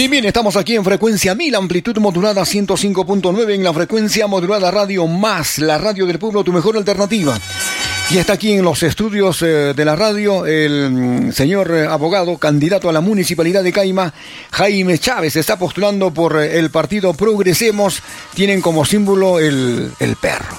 Bien, estamos aquí en frecuencia 1000, amplitud modulada 105.9 en la frecuencia modulada Radio Más, la radio del pueblo, tu mejor alternativa. Y está aquí en los estudios de la radio el señor abogado, candidato a la municipalidad de Caima, Jaime Chávez. Está postulando por el partido Progresemos. Tienen como símbolo el perro.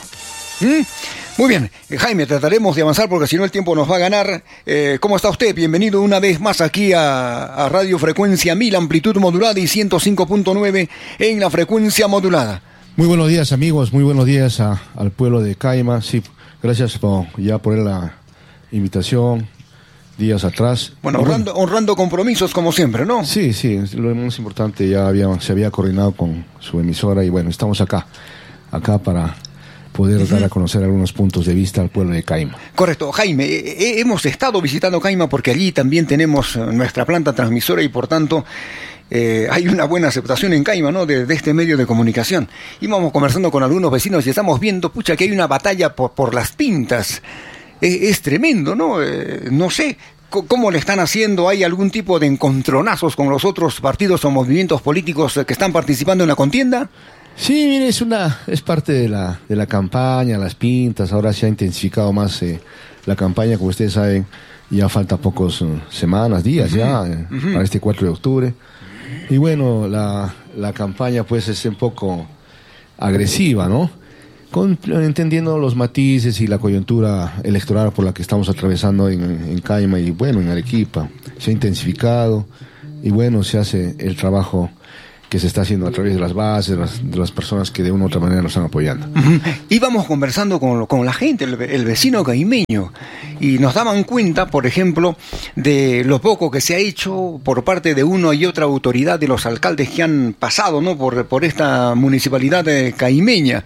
Muy bien, Jaime, trataremos de avanzar porque si no el tiempo nos va a ganar. ¿Cómo está usted? Bienvenido una vez más aquí a Radio Frecuencia 1000, amplitud modulada y 105.9 en la frecuencia modulada. Muy buenos días, amigos, muy buenos días al pueblo de Caima. Sí, gracias por la invitación días atrás. Bueno, honrando compromisos como siempre, ¿no? Sí, lo más importante, se había coordinado con su emisora y bueno, estamos acá para poder dar a conocer algunos puntos de vista al pueblo de Caima. Correcto. Jaime, hemos estado visitando Caima porque allí también tenemos nuestra planta transmisora y por tanto hay una buena aceptación en Caima, ¿no? De este medio de comunicación. Íbamos conversando con algunos vecinos y estamos viendo, que hay una batalla por las pintas. Es tremendo, ¿no? No sé cómo le están haciendo. ¿Hay algún tipo de encontronazos con los otros partidos o movimientos políticos que están participando en la contienda? Sí, mire, es parte de la campaña, las pintas. Ahora se ha intensificado más la campaña, como ustedes saben, ya falta pocos días para este 4 de octubre. Y bueno, la campaña pues es un poco agresiva, ¿no? Entendiendo los matices y la coyuntura electoral por la que estamos atravesando en Caima y bueno, en Arequipa. Se ha intensificado y bueno, se hace el trabajo que se está haciendo a través de las bases, de las personas que de una u otra manera nos están apoyando. Íbamos conversando con la gente, el vecino caimeño, y nos daban cuenta, por ejemplo, de lo poco que se ha hecho por parte de una y otra autoridad de los alcaldes que han pasado, ¿no? por esta municipalidad caimeña.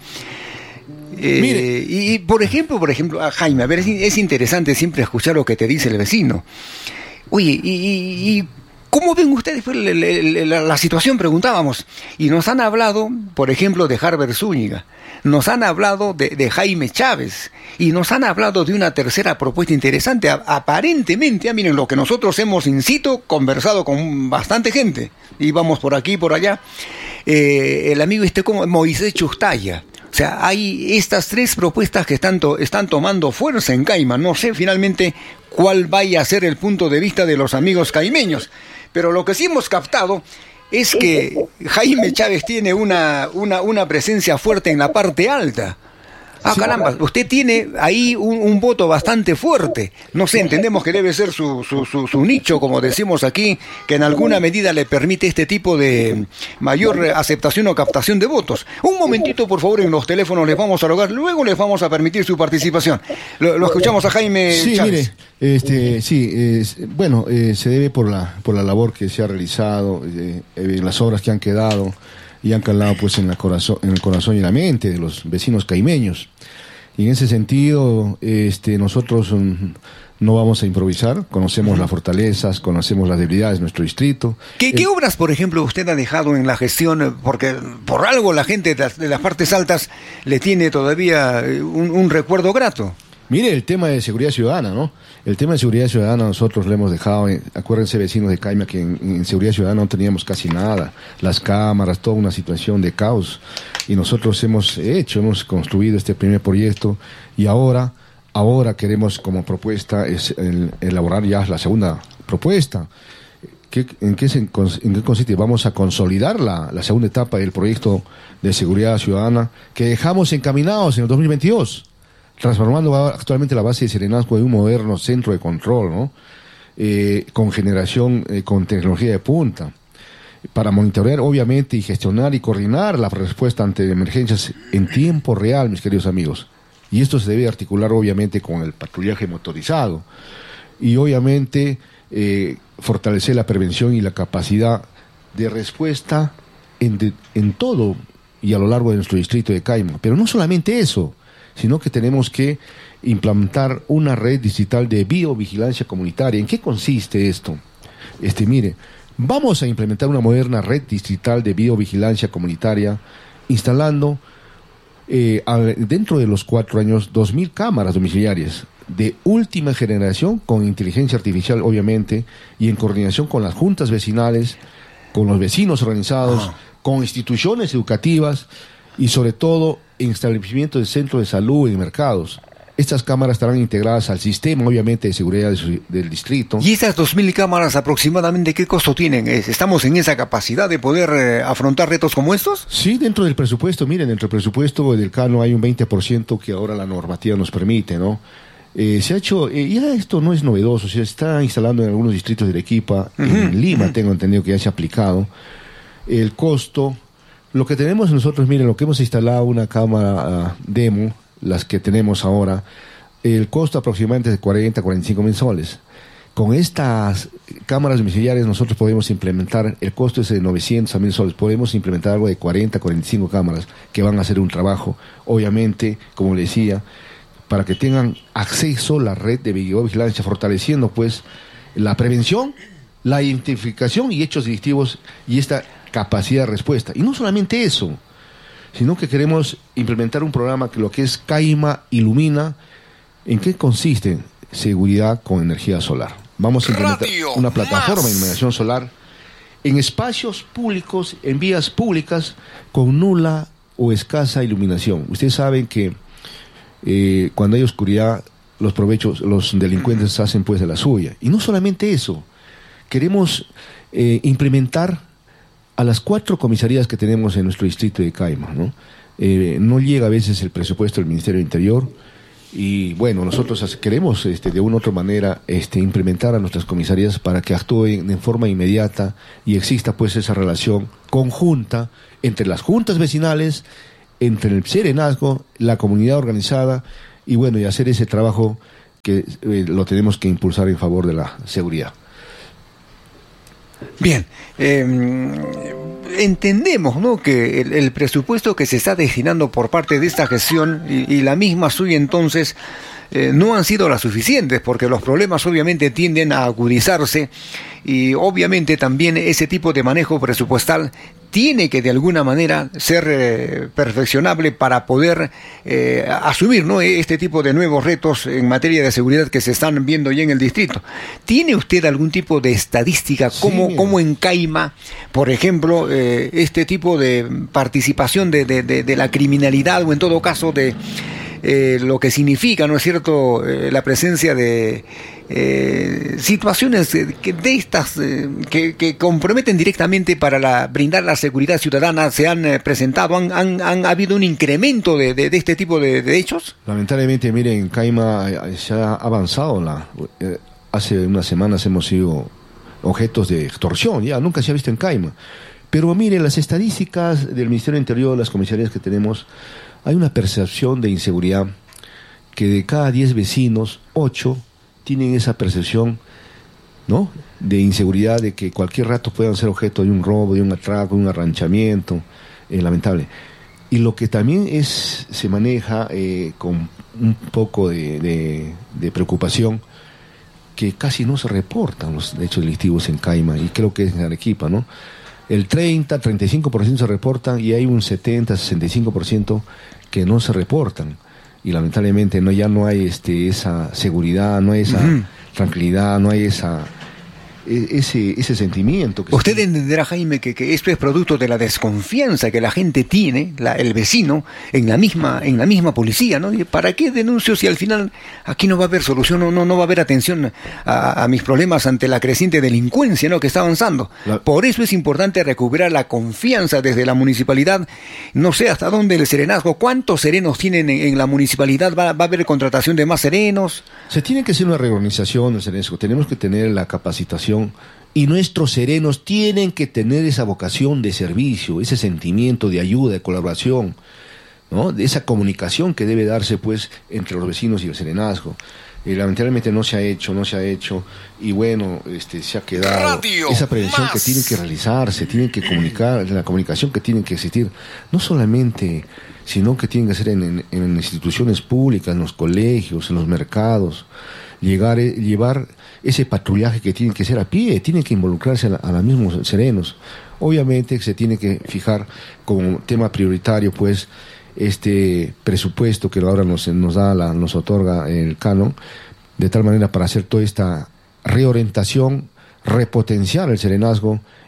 Y por ejemplo, Jaime, a ver, es interesante siempre escuchar lo que te dice el vecino. Oye, y ¿cómo ven ustedes la situación? Preguntábamos. Y nos han hablado, por ejemplo, de Harbert Zúñiga. Nos han hablado de Jaime Chávez. Y nos han hablado de una tercera propuesta interesante. Aparentemente, miren, lo que nosotros hemos, incito, conversado con bastante gente. Íbamos por aquí y por allá. El amigo como Moisés Chustaya. O sea, hay estas 3 propuestas que están tomando fuerza en Caima. No sé finalmente cuál vaya a ser el punto de vista de los amigos caimeños. Pero lo que sí hemos captado es que Jaime Chávez tiene una presencia fuerte en la parte alta. Sí, caramba, usted tiene ahí un voto bastante fuerte. No sé, entendemos que debe ser su nicho, como decimos aquí, que en alguna medida le permite este tipo de mayor aceptación o captación de votos. Un momentito, por favor, en los teléfonos les vamos a rogar, luego les vamos a permitir su participación. Lo escuchamos a Jaime Chávez. Mire, se debe por la labor que se ha realizado, las obras que han quedado y han calado pues en el corazón y la mente de los vecinos caimeños. Y en ese sentido, nosotros no vamos a improvisar, conocemos las fortalezas, conocemos las debilidades de nuestro distrito. ¿Qué obras, por ejemplo, usted ha dejado en la gestión? Porque por algo la gente de las partes altas le tiene todavía un recuerdo grato. Mire, el tema de seguridad ciudadana, ¿no? El tema de seguridad ciudadana nosotros lo hemos dejado, acuérdense vecinos de Caima que en seguridad ciudadana no teníamos casi nada, las cámaras, toda una situación de caos, y nosotros hemos construido este primer proyecto, y ahora queremos como propuesta elaborar ya la segunda propuesta. ¿En qué consiste? Vamos a consolidar la segunda etapa del proyecto de seguridad ciudadana que dejamos encaminados en el 2022. Transformando actualmente la base de Serenazgo en un moderno centro de control, ¿no? Con generación, con tecnología de punta, para monitorear, obviamente, y gestionar y coordinar la respuesta ante emergencias en tiempo real, mis queridos amigos. Y esto se debe articular, obviamente, con el patrullaje motorizado. Y, obviamente, fortalecer la prevención y la capacidad de respuesta en todo y a lo largo de nuestro distrito de Caima. Pero no solamente eso, sino que tenemos que implantar una red digital de biovigilancia comunitaria. ¿En qué consiste esto? Mire, vamos a implementar una moderna red digital de biovigilancia comunitaria, instalando dentro de los 4 años 2.000 cámaras domiciliarias de última generación con inteligencia artificial, obviamente, y en coordinación con las juntas vecinales, con los vecinos organizados, con instituciones educativas y sobre todo en establecimientos de centros de salud y mercados. Estas cámaras estarán integradas al sistema, obviamente, de seguridad del distrito. ¿Y esas 2.000 cámaras aproximadamente qué costo tienen? ¿Estamos en esa capacidad de poder afrontar retos como estos? Sí, dentro del presupuesto. Miren, dentro del presupuesto del Cano hay un 20% que ahora la normativa nos permite, ¿no? Se ha hecho, ya esto no es novedoso, se está instalando en algunos distritos de Arequipa, en Lima tengo entendido que ya se ha aplicado. El costo, lo que tenemos nosotros, miren, lo que hemos instalado una cámara demo, las que tenemos ahora, el costo aproximadamente es de 40, 45 mil soles. Con estas cámaras domiciliares nosotros podemos implementar, el costo es de 900 a 1.000 soles, podemos implementar algo de 40, 45 cámaras que van a hacer un trabajo, obviamente, como le decía, para que tengan acceso a la red de videovigilancia, fortaleciendo pues la prevención, la identificación y hechos delictivos y esta capacidad de respuesta. Y no solamente eso, sino que queremos implementar un programa que lo que es Caima Ilumina. ¿En qué consiste? Seguridad con energía solar. Vamos a implementar una plataforma de iluminación solar en espacios públicos, en vías públicas, con nula o escasa iluminación. Ustedes saben que cuando hay oscuridad, los delincuentes hacen pues de la suya. Y no solamente eso, queremos implementar a las 4 comisarías que tenemos en nuestro distrito de Caima, ¿no? No llega a veces el presupuesto del Ministerio del Interior y bueno, nosotros queremos de una u otra manera implementar a nuestras comisarías para que actúen de forma inmediata y exista pues esa relación conjunta entre las juntas vecinales, entre el serenazgo, la comunidad organizada y bueno, y hacer ese trabajo que lo tenemos que impulsar en favor de la seguridad. Bien, entendemos, ¿no?, que el presupuesto que se está destinando por parte de esta gestión y la misma suya entonces no han sido las suficientes, porque los problemas obviamente tienden a agudizarse y obviamente también ese tipo de manejo presupuestal tiene que de alguna manera ser perfeccionable para poder asumir, ¿no?, este tipo de nuevos retos en materia de seguridad que se están viendo ya en el distrito. ¿Tiene usted algún tipo de estadística cómo en Caima, por ejemplo, este tipo de participación de la criminalidad o en todo caso de lo que significa, ¿no es cierto?, la presencia de situaciones de estas que comprometen directamente para brindar la seguridad ciudadana se han presentado? ¿Han habido un incremento de este tipo de hechos? Lamentablemente, miren, en Caima se ha avanzado. Hace unas semanas hemos sido objetos de extorsión, ya nunca se ha visto en Caima. Pero miren, las estadísticas del Ministerio del Interior, las comisarías que tenemos, hay una percepción de inseguridad que de cada 10 vecinos, 8 tienen esa percepción, ¿no?, de inseguridad, de que cualquier rato puedan ser objeto de un robo, de un atraco, de un arranchamiento, lamentable. Y lo que también se maneja con un poco de preocupación, que casi no se reportan los hechos delictivos en Caima, y creo que es en Arequipa, ¿no? El 35% se reportan y hay un 65% que no se reportan. Y lamentablemente ya no hay esa seguridad, no hay esa tranquilidad, no hay ese sentimiento. Usted entenderá, Jaime, que esto es producto de la desconfianza que la gente tiene, el vecino, en la misma policía, ¿no? ¿Para qué denuncio si al final aquí no va a haber solución, no va a haber atención a mis problemas ante la creciente delincuencia, ¿no?, que está avanzando? Por eso es importante recuperar la confianza desde la municipalidad. No sé hasta dónde el serenazgo, ¿cuántos serenos tienen en la municipalidad? ¿Va a haber contratación de más serenos? Se tiene que hacer una reorganización del serenazgo, tenemos que tener la capacitación. Y nuestros serenos tienen que tener esa vocación de servicio, ese sentimiento de ayuda, de colaboración, ¿no?, de esa comunicación que debe darse pues entre los vecinos y el serenazgo. Lamentablemente no se ha hecho y bueno, se ha quedado esa prevención que tiene que realizarse, tienen que comunicar, la comunicación que tiene que existir, no solamente, sino que tienen que ser en instituciones públicas, en los colegios, en los mercados, llevar ese patrullaje que tiene que ser a pie, tienen que involucrarse a los mismos serenos. Obviamente se tiene que fijar como tema prioritario pues este presupuesto que ahora nos otorga el Canon, de tal manera para hacer toda esta reorientación, repotenciar el serenazgo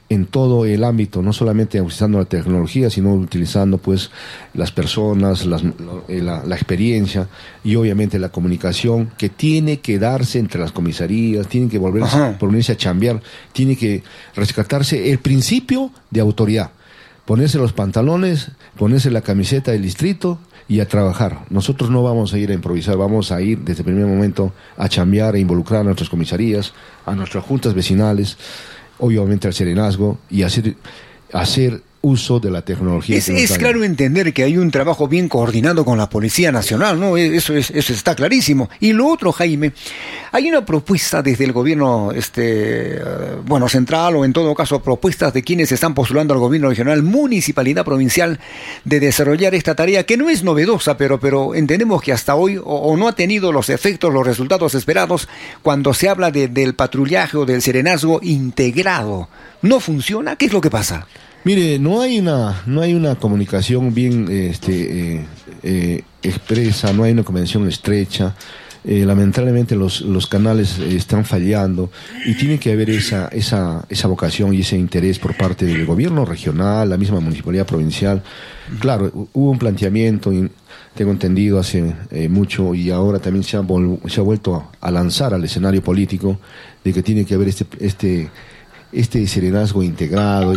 en todo el ámbito, no solamente utilizando la tecnología, sino utilizando pues las personas, la experiencia y obviamente la comunicación que tiene que darse entre las comisarías, tienen que ponerse a chambear, tiene que rescatarse el principio de autoridad, ponerse los pantalones, ponerse la camiseta del distrito y a trabajar. Nosotros no vamos a ir a improvisar, vamos a ir desde el primer momento a chambear, a involucrar a nuestras comisarías, a nuestras juntas vecinales, obviamente al serenazgo y hacer uso de la tecnología. Es claro entender que hay un trabajo bien coordinado con la Policía Nacional, ¿no? Eso está clarísimo. Y lo otro, Jaime, hay una propuesta desde el gobierno central, o en todo caso propuestas de quienes están postulando al gobierno regional, municipalidad provincial, de desarrollar esta tarea que no es novedosa, pero entendemos que hasta hoy o no ha tenido los efectos, los resultados esperados cuando se habla del patrullaje o del serenazgo integrado. ¿No funciona? ¿Qué es lo que pasa? Mire, no hay una comunicación bien expresa, no hay una comunicación estrecha. Lamentablemente los canales están fallando y tiene que haber esa vocación y ese interés por parte del gobierno regional, la misma municipalidad provincial. Claro, hubo un planteamiento, tengo entendido, hace mucho, y ahora también se ha vuelto a lanzar al escenario político de que tiene que haber este serenazgo integrado,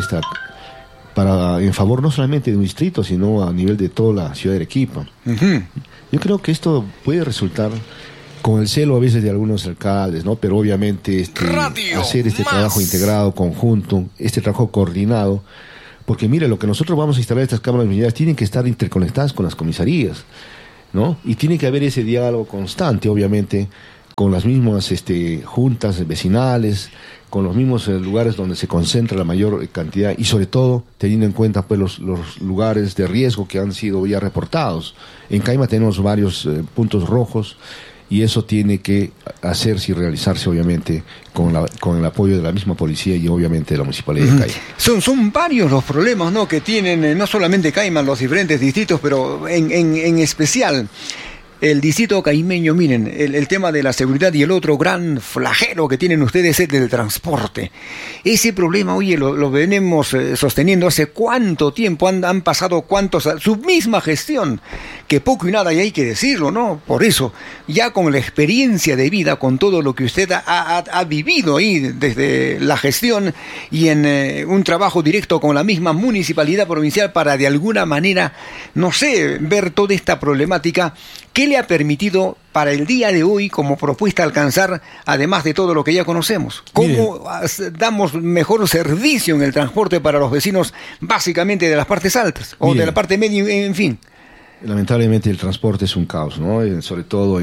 en favor no solamente de un distrito, sino a nivel de toda la ciudad de Arequipa. Uh-huh. Yo creo que esto puede resultar con el celo a veces de algunos alcaldes, ¿no? Pero obviamente hacer este trabajo integrado, conjunto, este trabajo coordinado, porque mire, lo que nosotros vamos a instalar, estas cámaras vecinales tienen que estar interconectadas con las comisarías, ¿no? Y tiene que haber ese diálogo constante, obviamente, con las mismas juntas vecinales, con los mismos lugares donde se concentra la mayor cantidad y sobre todo teniendo en cuenta pues los lugares de riesgo que han sido ya reportados. En Caima tenemos varios puntos rojos y eso tiene que hacerse y realizarse obviamente con el apoyo de la misma policía y obviamente de la municipalidad de Caima. Son varios los problemas, ¿no?, que tienen no solamente Caima, los diferentes distritos, pero en especial el distrito caimeño. Miren, el tema de la seguridad, y el otro gran flagelo que tienen ustedes es el del transporte. Ese problema, oye, lo venimos sosteniendo hace cuánto tiempo, han pasado cuántos, su misma gestión, que poco y nada, y hay que decirlo, ¿no? Por eso, ya con la experiencia de vida, con todo lo que usted ha vivido ahí desde la gestión y en un trabajo directo con la misma municipalidad provincial para de alguna manera, no sé, ver toda esta problemática, ¿qué le ha permitido para el día de hoy como propuesta alcanzar, además de todo lo que ya conocemos? ¿Cómo damos mejor servicio en el transporte para los vecinos, básicamente de las partes altas o de la parte media, en fin? Lamentablemente el transporte es un caos, ¿no? Sobre todo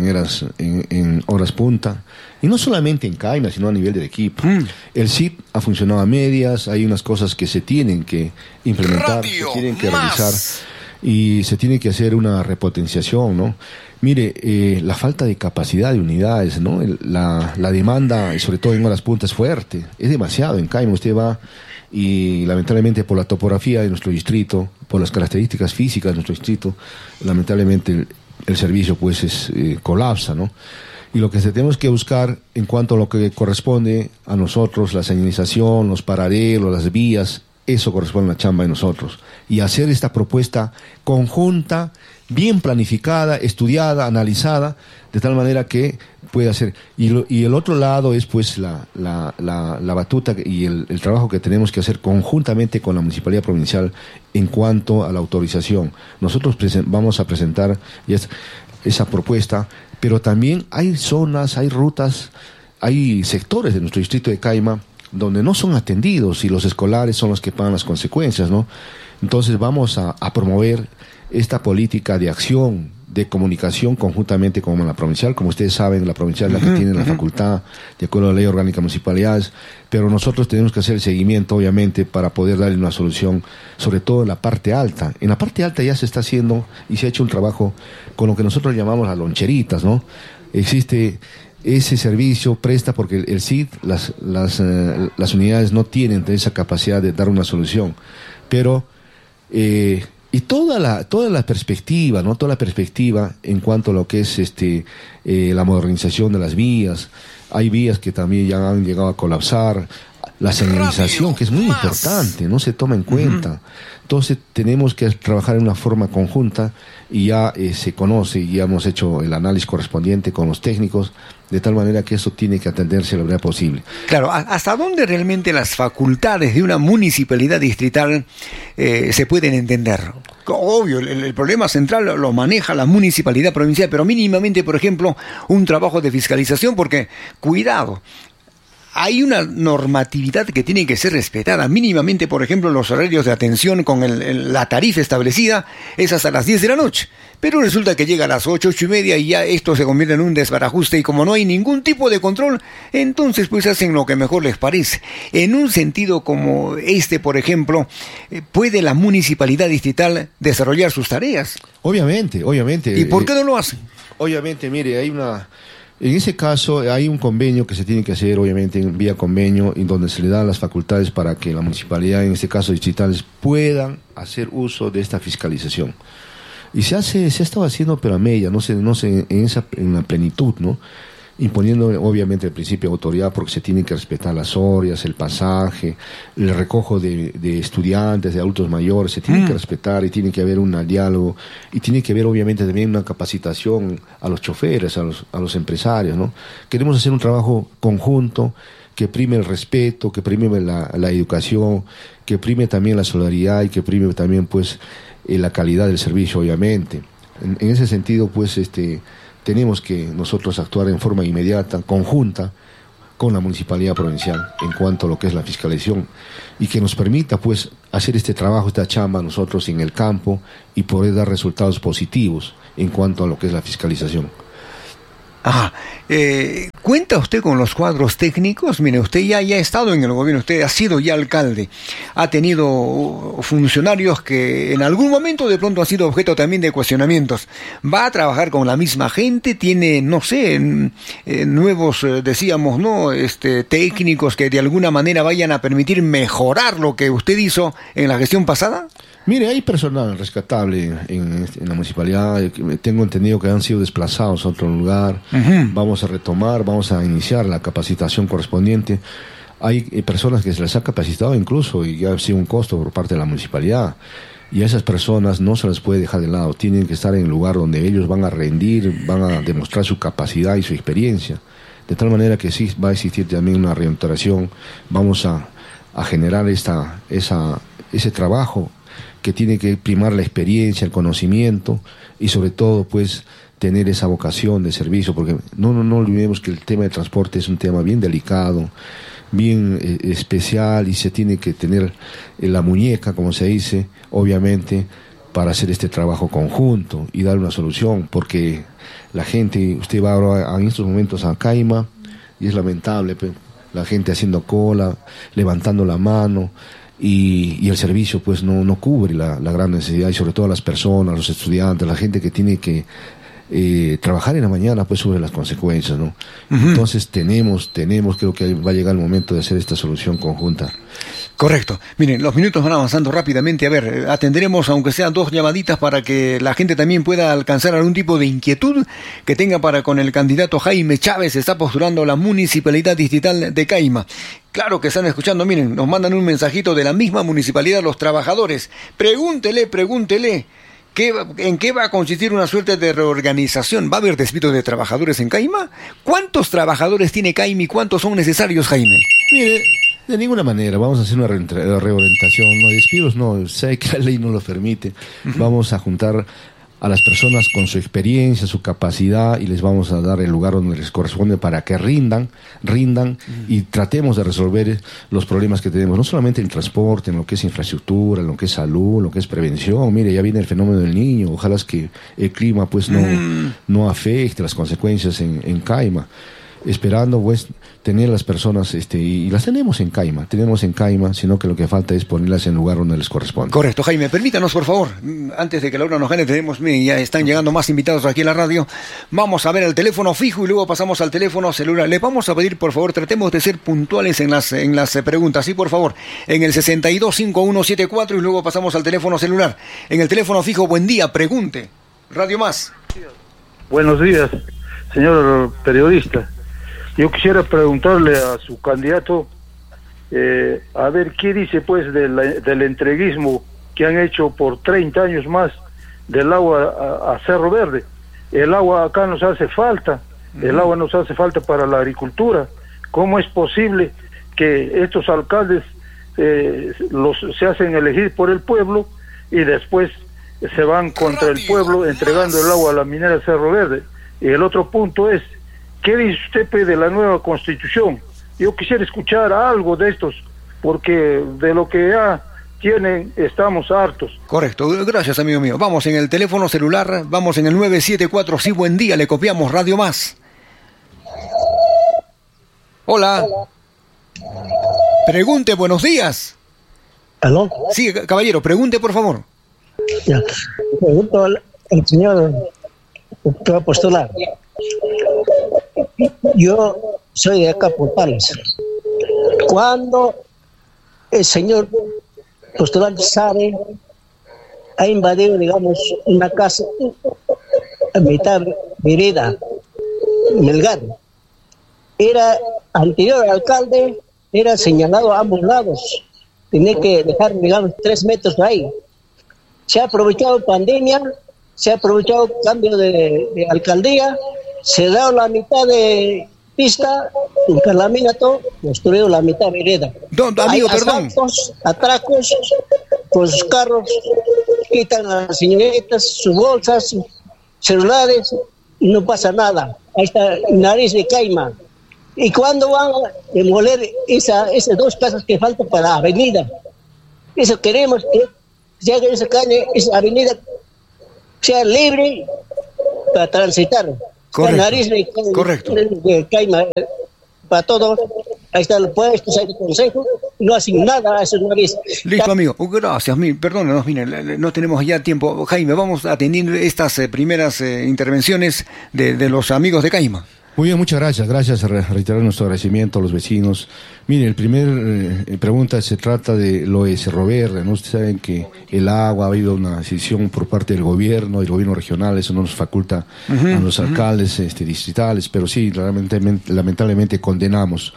en horas punta. Y no solamente en Caima, sino a nivel de equipo. El CIP ha funcionado a medias, hay unas cosas que se tienen que implementar, se tienen que realizar y se tiene que hacer una repotenciación, ¿no? Mire, la falta de capacidad de unidades, ¿no? La demanda, y sobre todo en horas puntas, es fuerte, es demasiado. En Caima usted va y lamentablemente por la topografía de nuestro distrito, por las características físicas de nuestro distrito, lamentablemente el servicio pues colapsa, ¿no? Y lo que tenemos que buscar en cuanto a lo que corresponde a nosotros, la señalización, los paralelos, las vías, eso corresponde a la chamba de nosotros. Y hacer esta propuesta conjunta, bien planificada, estudiada, analizada, de tal manera que pueda ser. Y el otro lado es pues la batuta y el trabajo que tenemos que hacer conjuntamente con la Municipalidad Provincial en cuanto a la autorización. Nosotros vamos a presentar esa propuesta, pero también hay zonas, hay rutas, hay sectores de nuestro distrito de Caima donde no son atendidos y los escolares son los que pagan las consecuencias, ¿no? Entonces vamos a promover esta política de acción, de comunicación conjuntamente con la provincial. Como ustedes saben, la provincial es la que tiene la facultad, de acuerdo a la ley orgánica de municipalidades, pero nosotros tenemos que hacer el seguimiento, obviamente, para poder darle una solución, sobre todo en la parte alta. En la parte alta ya se está haciendo y se ha hecho un trabajo con lo que nosotros llamamos las loncheritas, ¿no? Existe ese servicio, presta porque el CID, las unidades no tienen esa capacidad de dar una solución, pero y toda la perspectiva, ¿no? Toda la perspectiva en cuanto a lo que es la modernización de las vías. Hay vías que también ya han llegado a colapsar. la señalización, que es muy importante, no se toma en cuenta. Entonces tenemos que trabajar en una forma conjunta y ya se conoce y ya hemos hecho el análisis correspondiente con los técnicos, de tal manera que eso tiene que atenderse a la brevedad posible. Claro, ¿hasta dónde realmente las facultades de una municipalidad distrital se pueden entender? Obvio, el problema central lo maneja la municipalidad provincial, pero mínimamente, por ejemplo, un trabajo de fiscalización, porque, cuidado, hay una normatividad que tiene que ser respetada. Mínimamente, por ejemplo, los horarios de atención con la tarifa establecida es hasta las 10 de la noche. Pero resulta que llega a las 8, 8:30 y ya esto se convierte en un desbarajuste, y como no hay ningún tipo de control, entonces pues hacen lo que mejor les parece. En un sentido como este, por ejemplo, ¿puede la municipalidad distrital desarrollar sus tareas? Obviamente. ¿Y por qué no lo hacen? Obviamente, mire, en ese caso hay un convenio que se tiene que hacer, obviamente, en vía convenio, en donde se le dan las facultades para que la municipalidad, en este caso distritales, puedan hacer uso de esta fiscalización. Y se ha estado haciendo, pero a media, no sé, en la plenitud, ¿no? Imponiendo obviamente el principio de autoridad, porque se tienen que respetar las horas, el pasaje, el recojo de estudiantes, de adultos mayores, se tienen que respetar, y tiene que haber un diálogo, y tiene que haber obviamente también una capacitación a los choferes, a los empresarios, ¿no? Queremos hacer un trabajo conjunto que prime el respeto, que prime la educación, que prime también la solidaridad y que prime también pues la calidad del servicio, obviamente. En ese sentido, pues tenemos que nosotros actuar en forma inmediata, conjunta, con la municipalidad provincial en cuanto a lo que es la fiscalización, y que nos permita pues hacer este trabajo, esta chamba nosotros en el campo, y poder dar resultados positivos en cuanto a lo que es la fiscalización. ¿Cuenta usted con los cuadros técnicos? Mire, usted ya ha estado en el gobierno, usted ha sido ya alcalde, ha tenido funcionarios que en algún momento de pronto han sido objeto también de cuestionamientos. ¿Va a trabajar con la misma gente? ¿Tiene, no sé, nuevos, decíamos, ¿no? Técnicos que de alguna manera vayan a permitir mejorar lo que usted hizo en la gestión pasada? Mire, hay personal rescatable en la municipalidad. Tengo entendido que han sido desplazados a otro lugar. Vamos a retomar, vamos a iniciar la capacitación correspondiente. Hay personas que se les ha capacitado incluso, y ya ha sido un costo por parte de la municipalidad. Y a esas personas no se les puede dejar de lado. Tienen que estar en el lugar donde ellos van a rendir, van a demostrar su capacidad y su experiencia. De tal manera que sí va a existir también una reorientación. Vamos a generar ese trabajo que tiene que primar la experiencia, el conocimiento, y sobre todo pues tener esa vocación de servicio, porque no olvidemos que el tema de transporte es un tema bien delicado, bien especial, y se tiene que tener la muñeca, como se dice, obviamente, para hacer este trabajo conjunto y dar una solución, porque la gente, usted va ahora en estos momentos a Caima, y es lamentable, pues, la gente haciendo cola, levantando la mano, y el servicio pues no cubre la gran necesidad, y sobre todo las personas, los estudiantes, la gente que tiene que trabajar en la mañana pues sufre las consecuencias, ¿no? Entonces tenemos, creo que va a llegar el momento de hacer esta solución conjunta. Correcto. Miren, los minutos van avanzando rápidamente. A ver, atenderemos aunque sean 2 llamaditas para que la gente también pueda alcanzar algún tipo de inquietud que tenga para con el candidato Jaime Chávez. Está postulando la Municipalidad Distrital de Caima. Claro que están escuchando. Miren, nos mandan un mensajito de la misma municipalidad los trabajadores. Pregúntele. ¿En qué va a consistir una suerte de reorganización? ¿Va a haber despido de trabajadores en Caima? ¿Cuántos trabajadores tiene Caima y cuántos son necesarios, Jaime? Mire, de ninguna manera vamos a hacer una reorientación, no despidos, no, sé que la ley no lo permite. Vamos a juntar a las personas con su experiencia, su capacidad, y les vamos a dar el lugar donde les corresponde para que rindan y tratemos de resolver los problemas que tenemos, no solamente en el transporte, en lo que es infraestructura, en lo que es salud, en lo que es prevención. Mire, ya viene el fenómeno del Niño, ojalá es que el clima pues no afecte las consecuencias en Caima, esperando pues tener las personas y las tenemos en Caima, sino que lo que falta es ponerlas en el lugar donde les corresponde. Correcto. Jaime, permítanos por favor, antes de que la hora nos gane, ya están llegando más invitados aquí en la radio. Vamos a ver el teléfono fijo y luego pasamos al teléfono celular. Les vamos a pedir, por favor, tratemos de ser puntuales en las preguntas, sí, por favor, en el 625174, y luego pasamos al teléfono celular. En el teléfono fijo, buen día, pregunte. Radio Más. Buenos días, señor periodista. Yo quisiera preguntarle a su candidato A ver qué dice pues del entreguismo que han hecho por 30 años más del agua a Cerro Verde. El agua acá nos hace falta, el agua nos hace falta para la agricultura. ¿Cómo es posible que estos alcaldes se hacen elegir por el pueblo y después se van contra el pueblo entregando el agua a la minera Cerro Verde? Y el otro punto es, ¿qué dice usted de la nueva constitución? Yo quisiera escuchar algo de estos, porque de lo que ya tienen estamos hartos. Correcto, gracias amigo mío. Vamos en el teléfono celular, vamos en el 974, sí, buen día, le copiamos Radio Más. Hola. Pregunte, buenos días. ¿Aló? Sí, caballero, pregunte por favor. Ya. Pregunto al señor que va a postular. Yo soy de acá, Portales. Cuando el señor postulante sabe, ha invadido, digamos, una casa a mitad vereda, Melgar. Era anterior alcalde, era señalado a ambos lados. Tenía que dejar, digamos, 3 metros ahí. Se ha aprovechado pandemia, se ha aprovechado cambio de alcaldía, se ha dado la mitad de pista, en Carlaminato, construido la mitad vereda. Amigo, hay perdón. Atracos, con sus carros, quitan a las señoritas sus bolsas, sus celulares, y no pasa nada. Ahí está Nariz de Caima. ¿Y cuándo van a demoler esas 2 casas que faltan para la avenida? Eso queremos, que se haga esa avenida sea libre para transitar. Correcto. Nariz de Caima para todos. Ahí están los puestos, hay el consejo, no hacen nada a esos narices. Listo, amigo. Gracias. Perdónenos, miren, no tenemos ya tiempo. Jaime, vamos a atender estas primeras intervenciones de los amigos de Caima. Muy bien, muchas gracias. Gracias, reiterar nuestro agradecimiento a los vecinos. Mire, el primer pregunta se trata de lo de Cerro Verde, ¿no? Ustedes saben que el agua, ha habido una decisión por parte del gobierno regional, eso no nos faculta a los alcaldes distritales, pero sí, lamentablemente condenamos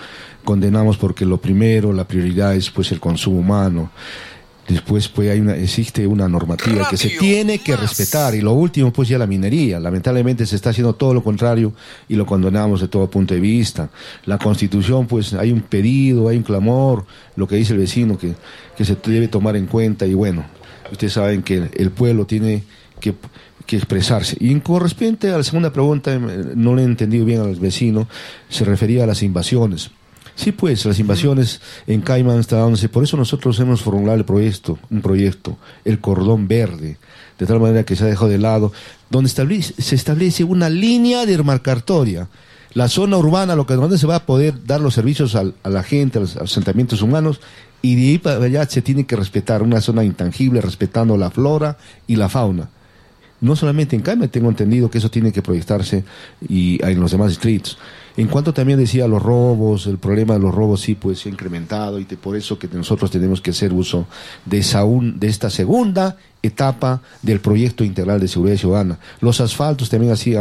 porque lo primero, la prioridad es pues el consumo humano. Después pues existe una normativa que se tiene que respetar, y lo último pues ya la minería. Lamentablemente se está haciendo todo lo contrario y lo condenamos de todo punto de vista. La Constitución, pues hay un pedido, hay un clamor, lo que dice el vecino que se debe tomar en cuenta, y bueno, ustedes saben que el pueblo tiene que expresarse. Y con respecto a la segunda pregunta, no le he entendido bien al vecino, se refería a las invasiones. Sí, pues, las invasiones en Caima están dándose, por eso nosotros hemos formulado un proyecto, el Cordón Verde, de tal manera que se ha dejado de lado, donde se establece una línea demarcatoria, la zona urbana, donde se va a poder dar los servicios a la gente, a los asentamientos humanos, y de ahí para allá se tiene que respetar una zona intangible, respetando la flora y la fauna. No solamente en Caima, tengo entendido que eso tiene que proyectarse y en los demás distritos. En cuanto también decía los robos, el problema de los robos sí pues se ha incrementado, y por eso que nosotros tenemos que hacer uso de esta segunda etapa del proyecto integral de seguridad ciudadana. Los asfaltos también así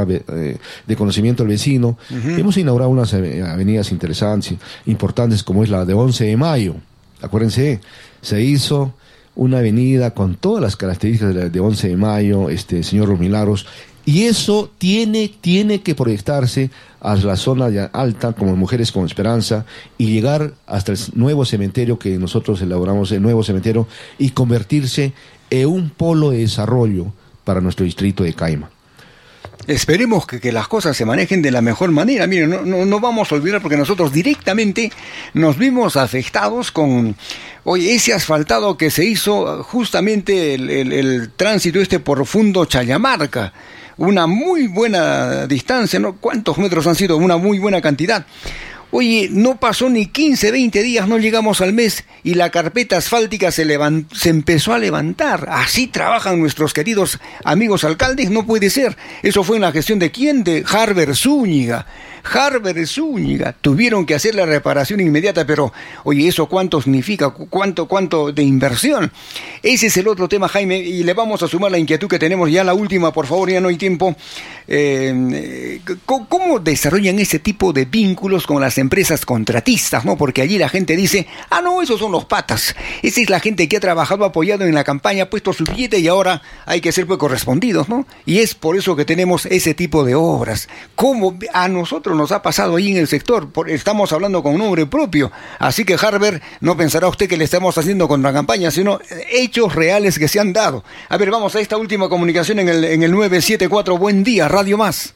de conocimiento del vecino. Hemos inaugurado unas avenidas interesantes, importantes, como es la de 11 de mayo. Acuérdense, se hizo una avenida con todas las características de 11 de mayo, señor Los Milagros, y eso tiene que proyectarse a la zona alta, como Mujeres con Esperanza, y llegar hasta el nuevo cementerio que nosotros elaboramos, el nuevo cementerio, y convertirse en un polo de desarrollo para nuestro distrito de Caima. Esperemos que las cosas se manejen de la mejor manera. Miren, no vamos a olvidar, porque nosotros directamente nos vimos afectados con ese asfaltado que se hizo justamente el tránsito por Fundo Chayamarca. Una muy buena distancia, ¿no? ¿Cuántos metros han sido? Una muy buena cantidad. Oye, no pasó ni 15, 20 días, no llegamos al mes, y la carpeta asfáltica se empezó a levantar. Así trabajan nuestros queridos amigos alcaldes, no puede ser. Eso fue en la gestión de ¿quién? De Harber Zúñiga. Harbert Zúñiga, tuvieron que hacer la reparación inmediata, pero, oye, ¿eso cuánto significa? ¿Cuánto de inversión? Ese es el otro tema, Jaime, y le vamos a sumar la inquietud que tenemos ya la última, por favor, ya no hay tiempo. ¿Cómo desarrollan ese tipo de vínculos con las empresas contratistas, ¿no? Porque allí la gente dice, no, esos son los patas. Esa es la gente que ha trabajado apoyado en la campaña, ha puesto su billete y ahora hay que ser pues correspondidos, ¿no? Y es por eso que tenemos ese tipo de obras. ¿Cómo a nosotros nos ha pasado ahí en el sector? Estamos hablando con nombre propio. Así que, Harbert, no pensará usted que le estamos haciendo contracampaña, sino hechos reales que se han dado. A ver, vamos a esta última comunicación en el 974. Buen día, Radio Más.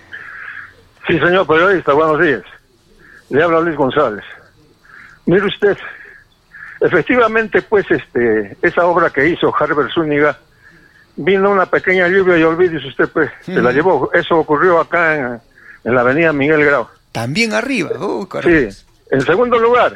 Sí, señor periodista, buenos días. Le habla Luis González. Mire usted, efectivamente, pues, esa obra que hizo Harbert Zúñiga, vino una pequeña lluvia y olvídese usted, pues, se la llevó. Eso ocurrió acá en la avenida Miguel Grau. También arriba. Sí. En segundo lugar,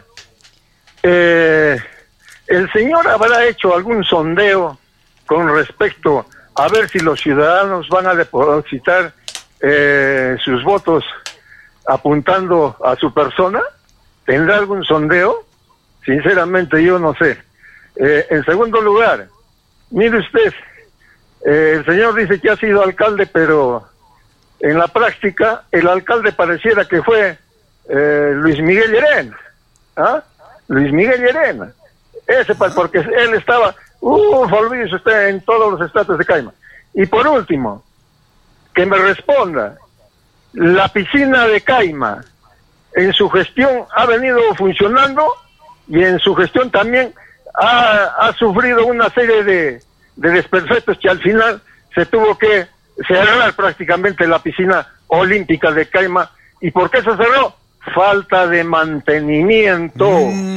el señor habrá hecho algún sondeo con respecto a ver si los ciudadanos van a depositar sus votos apuntando a su persona. ¿Tendrá algún sondeo? Sinceramente yo no sé. En segundo lugar, mire usted, el señor dice que ha sido alcalde, pero en la práctica el alcalde pareciera que fue Luis Miguel Llerena. Luis Miguel Llerena. Porque él estaba, olvídese usted, en todos los estratos de Caima. Y por último, que me responda, la piscina de Caima, en su gestión ha venido funcionando y en su gestión también ha sufrido una serie de desperfectos que al final se tuvo que cerrar prácticamente la piscina olímpica de Caima. ¿Y por qué se cerró? Falta de mantenimiento.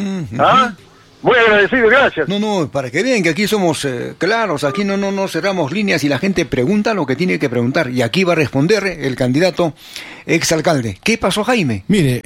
Muy agradecido, gracias. No, para que vean que aquí somos claros, aquí no cerramos líneas y la gente pregunta lo que tiene que preguntar. Y aquí va a responder el candidato exalcalde. ¿Qué pasó, Jaime? Mire,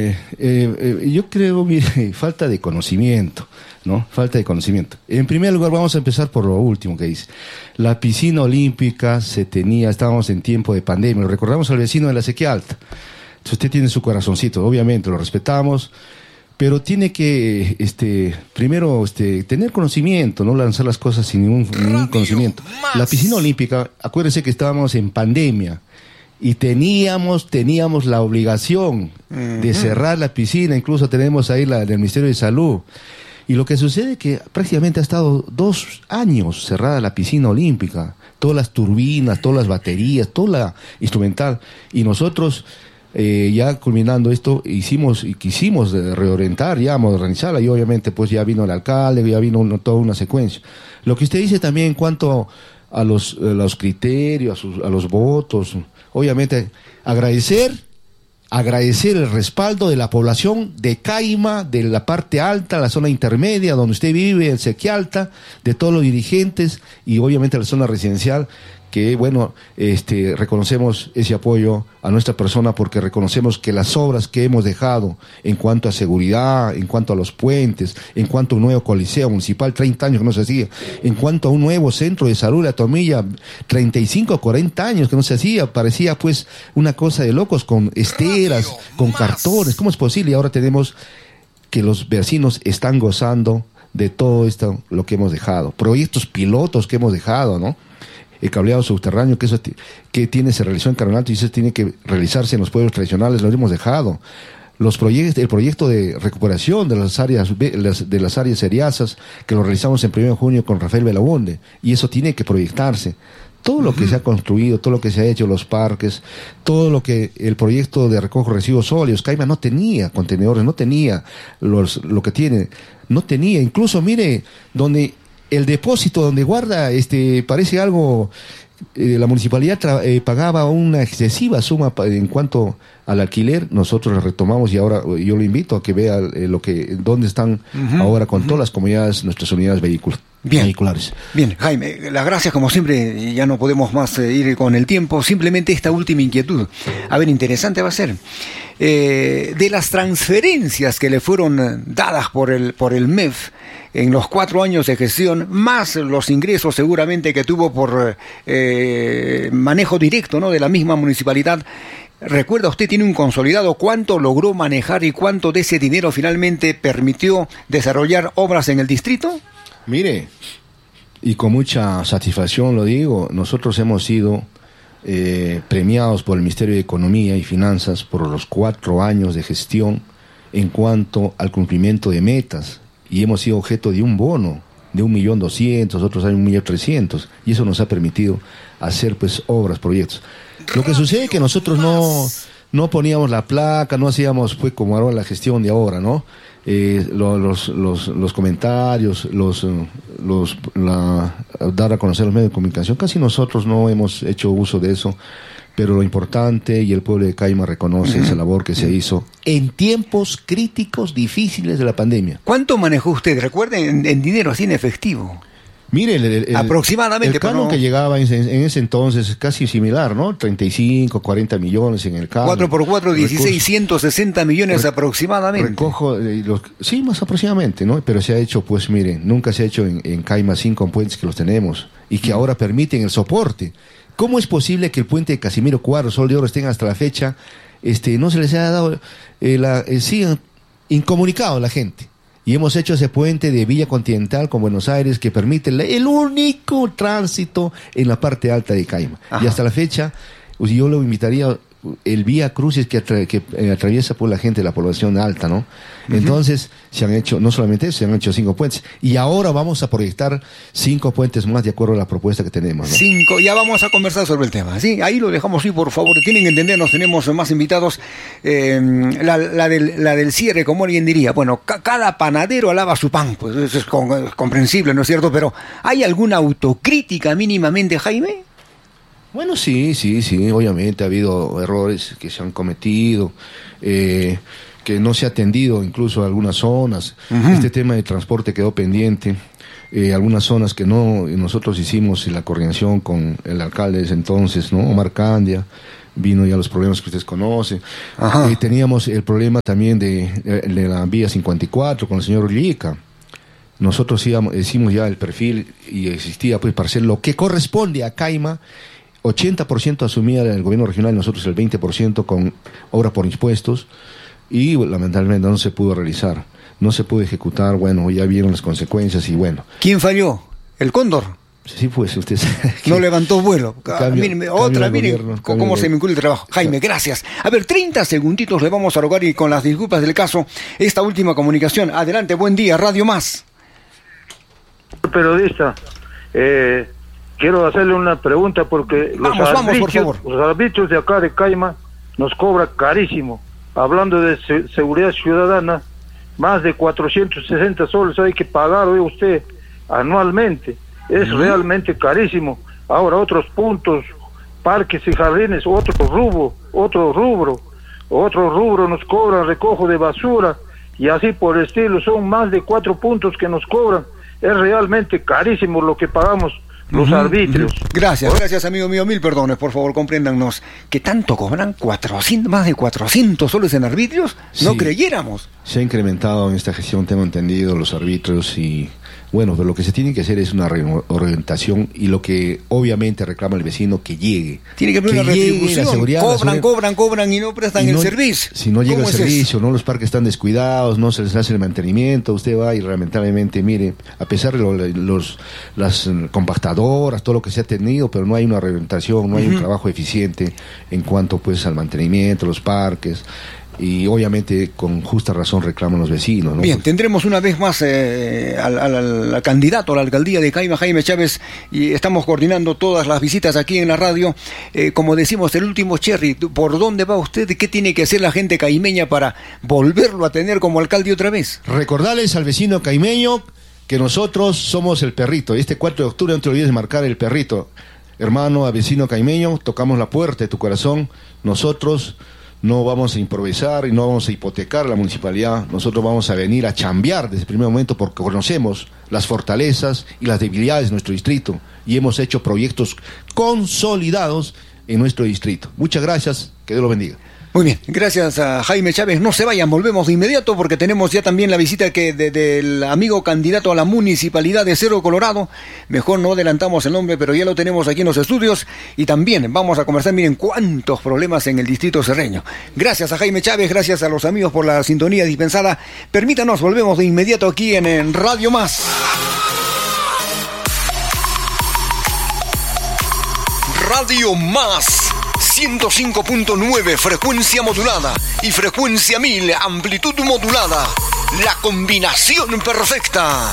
yo creo, falta de conocimiento, ¿no? Falta de conocimiento. En primer lugar, vamos a empezar por lo último que dice. La piscina olímpica estábamos en tiempo de pandemia, lo recordamos al vecino de la Sequía Alta. Entonces usted tiene su corazoncito, obviamente, lo respetamos. Pero tiene que, primero, tener conocimiento, no lanzar las cosas sin ningún conocimiento. La piscina olímpica, acuérdense que estábamos en pandemia y teníamos la obligación de cerrar la piscina, incluso tenemos ahí la del Ministerio de Salud. Y lo que sucede es que prácticamente ha estado 2 años cerrada la piscina olímpica, todas las turbinas, todas las baterías, toda la instrumental, y nosotros... ya culminando esto, quisimos reorientar, ya modernizarla, y obviamente pues ya vino el alcalde, ya vino toda una secuencia. Lo que usted dice también en cuanto a los criterios, a los votos, obviamente agradecer el respaldo de la población de Caima, de la parte alta, la zona intermedia, donde usted vive, en Sequialta, de todos los dirigentes, y obviamente la zona residencial, que bueno, reconocemos ese apoyo a nuestra persona porque reconocemos que las obras que hemos dejado en cuanto a seguridad, en cuanto a los puentes, en cuanto a un nuevo coliseo municipal, 30 años que no se hacía, en cuanto a un nuevo centro de salud, la Tomilla, 35 o 40 años que no se hacía, parecía pues una cosa de locos, con esteras, con cartones, ¿cómo es posible? Y ahora tenemos que los vecinos están gozando de todo esto, lo que hemos dejado, proyectos pilotos que hemos dejado, ¿no? El cableado subterráneo, que se realizó en Carbonato y eso tiene que realizarse en los pueblos tradicionales, lo hemos dejado. El proyecto de recuperación de las áreas seriazas, que lo realizamos en 1 de junio con Rafael Belaunde, y eso tiene que proyectarse. Todo lo que se ha construido, todo lo que se ha hecho, los parques, todo lo que el proyecto de recojo de residuos sólidos, Caima no tenía contenedores, no tenía lo que tiene, no tenía, incluso mire, donde el depósito donde guarda, parece algo, la municipalidad pagaba una excesiva suma en cuanto al alquiler, nosotros lo retomamos y ahora yo lo invito a que vea dónde están ahora con todas las comunidades, nuestras unidades vehiculares. Bien, Jaime, las gracias como siempre, ya no podemos más ir con el tiempo, simplemente esta última inquietud. A ver, interesante va a ser. De las transferencias que le fueron dadas por el MEF en los 4 años de gestión, más los ingresos seguramente que tuvo por manejo directo, ¿no?, de la misma municipalidad, ¿Recuerda usted, tiene un consolidado, cuánto logró manejar y cuánto de ese dinero finalmente permitió desarrollar obras en el distrito? Mire, y con mucha satisfacción lo digo, nosotros hemos sido premiados por el Ministerio de Economía y Finanzas por los 4 años de gestión en cuanto al cumplimiento de metas, y hemos sido objeto de un bono de 1.200.000, otros hay 1.300.000, y eso nos ha permitido hacer pues obras, proyectos. Lo que sucede es que nosotros no poníamos la placa, no hacíamos pues como ahora la gestión de ahora, ¿no? Los comentarios, dar a conocer los medios de comunicación, casi nosotros no hemos hecho uso de eso, pero lo importante, y el pueblo de Caima reconoce esa labor que se hizo en tiempos críticos, difíciles de la pandemia. ¿Cuánto manejó usted? Recuerden, en dinero así en efectivo. Mire, aproximadamente, el canon que llegaba en ese entonces es casi similar, ¿no? 35, 40 millones en el canon. 4 por 4, 16, 160 millones aproximadamente. Recojo, sí, más aproximadamente, ¿no? Pero se ha hecho, pues mire, nunca se ha hecho en Caima 5 puentes que los tenemos y que ahora permiten el soporte. ¿Cómo es posible que el puente de Casimiro Cuadro, Sol de Oro, estén hasta la fecha, no se les haya dado, incomunicado a la gente? Y hemos hecho ese puente de Villa Continental con Buenos Aires que permite el único tránsito en la parte alta de Caima. Ajá. Y hasta la fecha, pues yo lo invitaría, el Vía Crucis que atraviesa por la gente de la población alta, ¿no? Uh-huh. Entonces, se han hecho, no solamente eso, se han hecho 5 puentes. Y ahora vamos a proyectar 5 puentes más de acuerdo a la propuesta que tenemos, ¿no? 5, ya vamos a conversar sobre el tema, ¿sí? Ahí lo dejamos, sí, por favor. Tienen que entendernos, tenemos más invitados. La del cierre, como alguien diría, bueno, cada panadero alaba su pan, pues eso es comprensible, ¿no es cierto? Pero, ¿hay alguna autocrítica mínimamente, Jaime? Bueno, sí, obviamente ha habido errores que se han cometido, que no se ha atendido incluso a algunas zonas. Uh-huh. Este tema de transporte quedó pendiente, algunas zonas que nosotros hicimos la coordinación con el alcalde de ese entonces, ¿no? Omar Candia, vino ya los problemas que ustedes conocen. Teníamos el problema también de la vía 54 con el señor Ullica. Nosotros hicimos ya el perfil y existía pues para hacer lo que corresponde a Caima. 80% asumía el gobierno regional, nosotros el 20% con obra por impuestos, y lamentablemente no se pudo realizar, no se pudo ejecutar. Bueno, ya vieron las consecuencias y bueno. ¿Quién falló? ¿El Cóndor? Sí, pues usted no levantó vuelo. Miren cómo se vincula el trabajo. Jaime, gracias. A ver, 30 segunditos le vamos a rogar, y con las disculpas del caso, esta última comunicación. Adelante, buen día, Radio Más. Periodista, quiero hacerle una pregunta porque vamos, por favor. Los arbitrios de acá de Caima nos cobran carísimo. Hablando de seguridad ciudadana, más de 460 soles hay que pagar hoy usted anualmente. Es realmente carísimo. Ahora otros puntos, parques y jardines, otro rubro nos cobran, recojo de basura y así por el estilo. Son más de 4 puntos que nos cobran. Es realmente carísimo lo que pagamos los arbitrios. Gracias, amigo mío, 1000 perdones, por favor, compréndannos. ¿Qué tanto cobran? Más de 400 soles en arbitrios. No sí, creyéramos. Se ha incrementado en esta gestión, tengo entendido, los arbitrios, y bueno, pero lo que se tiene que hacer es una reorientación, y lo que obviamente reclama el vecino, que llegue. Tiene que haber una retribución. Cobran y no prestan el servicio. Si no llega el servicio, no, los parques están descuidados, no se les hace el mantenimiento, usted va y lamentablemente, mire, a pesar de las compactadoras, todo lo que se ha tenido, pero no hay una reorientación, no hay un trabajo eficiente en cuanto pues al mantenimiento, los parques. Y obviamente con justa razón reclaman los vecinos, ¿no? Bien, tendremos una vez más al candidato a la alcaldía de Caima, Jaime Chávez, y estamos coordinando todas las visitas aquí en la radio. Como decimos, el último cherry, ¿por dónde va usted? ¿Qué tiene que hacer la gente caimeña para volverlo a tener como alcalde otra vez? Recordarles al vecino caimeño que nosotros somos el perrito. Este 4 de octubre no te olvides de marcar el perrito. Hermano, a vecino caimeño, tocamos la puerta de tu corazón. Nosotros no vamos a improvisar y no vamos a hipotecar la municipalidad. Nosotros vamos a venir a chambear desde el primer momento, porque conocemos las fortalezas y las debilidades de nuestro distrito y hemos hecho proyectos consolidados en nuestro distrito. Muchas gracias, que Dios lo bendiga. Muy bien, gracias a Jaime Chávez. No se vayan, volvemos de inmediato porque tenemos ya también la visita del amigo candidato a la municipalidad de Cerro Colorado. Mejor no adelantamos el nombre, pero ya lo tenemos aquí en los estudios. Y también vamos a conversar, miren cuántos problemas en el distrito cerreño. Gracias a Jaime Chávez, gracias a los amigos por la sintonía dispensada. Permítanos, volvemos de inmediato aquí en Radio Más. Radio Más, 105.9 frecuencia modulada y frecuencia 1000 amplitud modulada. La combinación perfecta.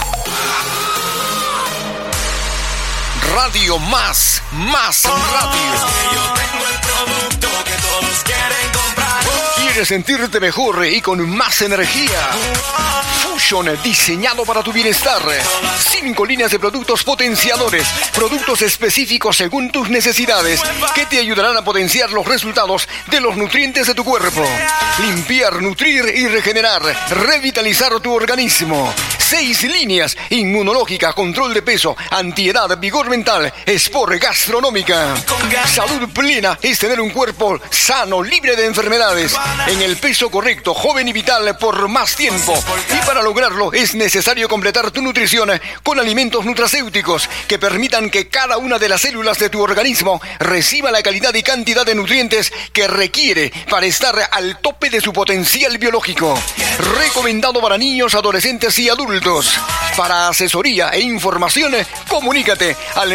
Radio Más, más radio. Yo tengo el producto que todos quieren comprar. ¿Quieres sentirte mejor y con más energía? Fusion, diseñado para tu bienestar. 5 líneas de productos potenciadores, productos específicos según tus necesidades, que te ayudarán a potenciar los resultados de los nutrientes de tu cuerpo. Limpiar, nutrir y regenerar, revitalizar tu organismo. 6 líneas: inmunológica, control de peso, antiedad, vigor mental, sport, gastronómica. Salud plena es tener un cuerpo sano, libre de enfermedades, en el peso correcto, joven y vital por más tiempo. Y para lograrlo es necesario completar tu nutrición con alimentos nutracéuticos que permitan que cada una de las células de tu organismo reciba la calidad y cantidad de nutrientes que requiere para estar al tope de su potencial biológico. Recomendado para niños, adolescentes y adultos. Para asesoría e información, comunícate al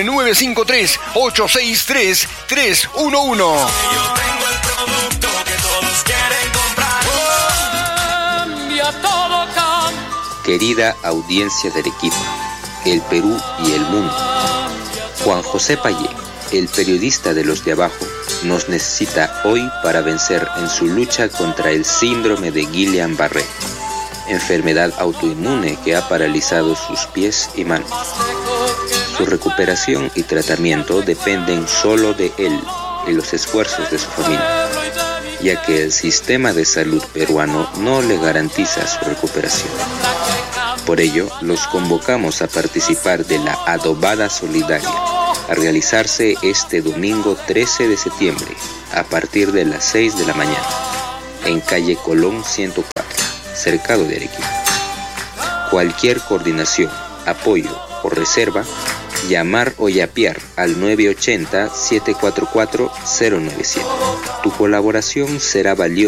953-863-311. Yo tengo el producto que todos quieren comprar. Cambia, todo cambia. Querida audiencia de Arequipa, el Perú y el mundo. Juan José Payé, el periodista de los de abajo, nos necesita hoy para vencer en su lucha contra el síndrome de Guillain-Barré, enfermedad autoinmune que ha paralizado sus pies y manos. Su recuperación y tratamiento dependen solo de él y los esfuerzos de su familia, ya que el sistema de salud peruano no le garantiza su recuperación. Por ello, los convocamos a participar de la Adobada Solidaria, a realizarse este domingo 13 de septiembre, a partir de las 6 de la mañana, en calle Colón 104, cercado de Arequipa. Cualquier coordinación, apoyo o reserva, llamar o yapear al 980-744-097. Tu colaboración será valiosa